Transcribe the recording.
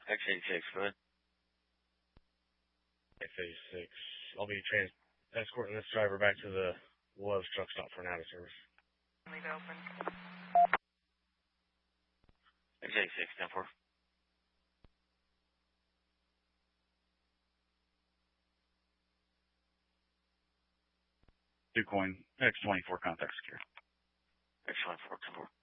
X86, go ahead. X86. I'll be escorting this driver back to the Love's truck stop for an out of service. Leave it open. X86, 10-4. DuCoin, X24 contact secure. X24, 10-4.